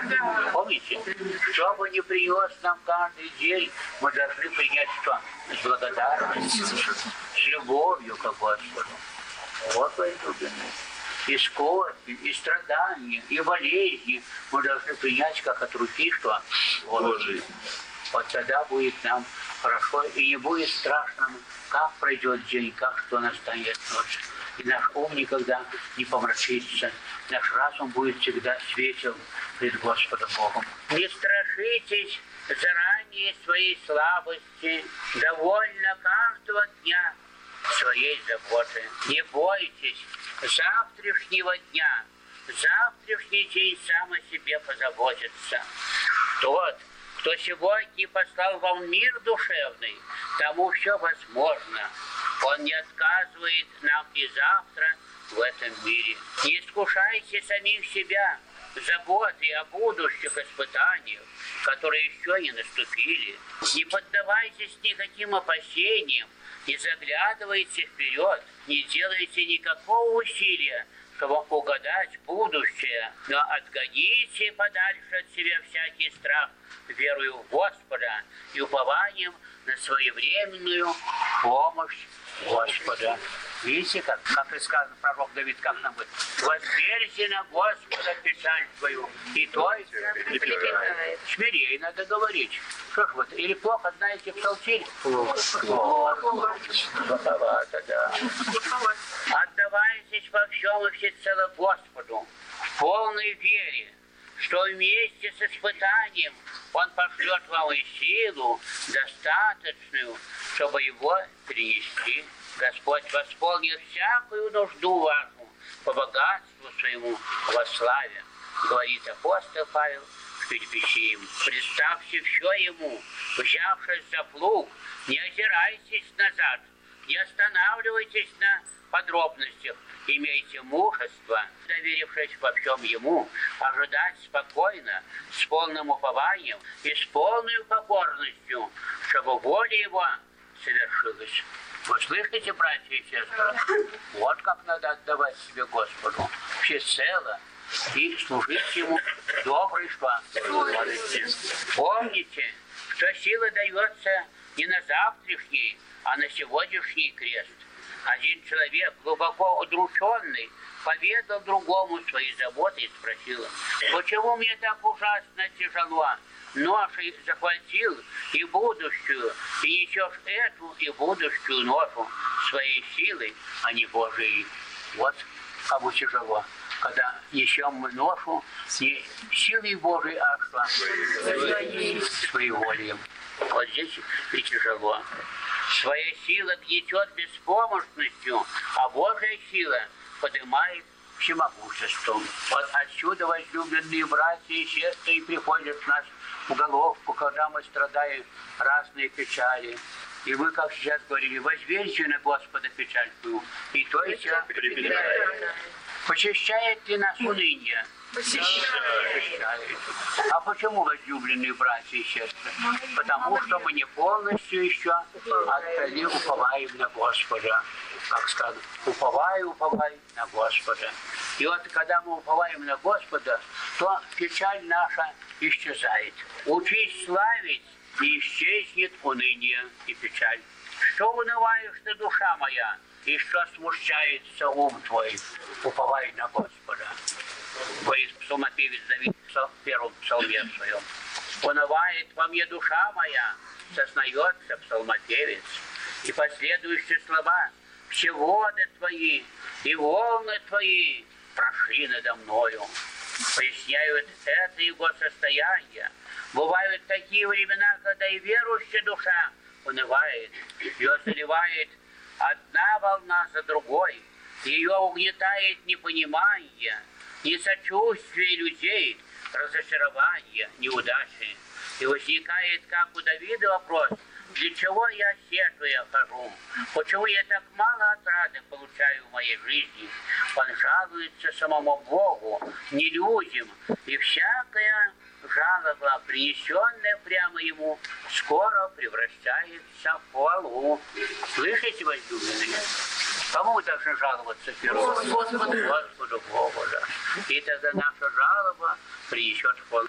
Помните? Что бы ни принес нам каждый день, мы должны принять что? С благодарностью, с любовью к Господу. Вот возлюбленные. И скорби, и страдания, и болезни мы должны принять как от руки, что Божий. Вот тогда будет нам хорошо, и не будет страшно, как пройдет день, как что настанет ночь. И наш ум никогда не помрачится, наш разум будет всегда светел пред Господом Богом. Не страшитесь заранее своей слабости, довольно каждого дня своей заботы. Не бойтесь завтрашнего дня. Завтрашний день сам о себе позаботится. Тот, кто сегодня послал вам мир душевный, тому все возможно. Он не отказывает нам и завтра в этом мире. Не искушайте самих себя заботой о будущих испытаниях, которые еще не наступили. Не поддавайтесь никаким опасениям, не заглядывайте вперед, не делайте никакого усилия, чтобы угадать будущее, но отгоните подальше от себя всякий страх, верою в Господа и упованием на своевременную помощь Господа. Видите, как и сказано пророк Давид, как нам говорит: возверься на Господа печаль твою, и той смирей надо говорить. Что ж вот, или плохо знаете псалтирь? Плоховато, да. Отдавайтесь во всем и всецело Господу, в полной вере, что вместе с испытанием Он пошлет вам и силу достаточную, чтобы его перенести. Господь восполнит всякую нужду вашу по богатству своему во славе, говорит апостол Павел Филиппийцам. Представьте все ему, взявшись за плуг, не озирайтесь назад, не останавливайтесь на подробностях, имейте мужество, доверившись во всем ему, ожидать спокойно, с полным упованием и с полной покорностью, чтобы воля его совершилась. Вы слышите, братья и сестры? Вот как надо отдавать себе Господу всецело и служить Ему доброй славой. Помните, что сила дается не на завтрашний, а на сегодняшний крест. Один человек, глубоко удрученный, поведал другому свои заботы и спросил: почему мне так ужасно тяжело? Ношей захватил и будущую, и несешь эту и будущую ношу своей силой, а не Божией. Вот кому тяжело, когда несем мы ношу не силой Божией, а своей волей. Вот здесь и тяжело. Своя сила гнетет беспомощностью, а Божья сила поднимает всемогуществом. Вот отсюда, возлюбленные братья и сестры, и приходят в нас в головку, когда мы страдаем разные печали. И вы, как сейчас говорили, возверьте на Господа печаль твою, и то и все прибегает. Почищает ли нас уныние? Почищает. А почему, возлюбленные братья и сестры? Потому что мы не полностью еще отдали, уповаем на Господа. Как сказано, уповай на Господа. И вот когда мы уповаем на Господа, то печаль наша исчезает. Учись славить, и исчезнет уныние и печаль. Что унываешь ты, душа моя, и что смущается ум твой? Уповай на Господа. Говорит псалмопевец Давид в первом псалме своем. Унывает во мне душа моя, сознается псалмопевец. И последующие слова: все воды твои и волны твои прошли надо мною. Поясняют это его состояние. Бывают такие времена, когда и верующая душа унывает, ее заливает одна волна за другой, ее угнетает непонимание, несочувствие людей, разочарование, неудачи. И возникает, как у Давида, вопрос: для чего я сетую хожу? Почему я так мало отрады получаю в моей жизни? Он жалуется самому Богу, не людям, и всякая жалоба, принесенная прямо ему, скоро превращается в хвалу. Слышите, возлюбленные? Кому мы должны жаловаться первому? Господу Богу, да. И тогда наша жалоба принесет хвалу.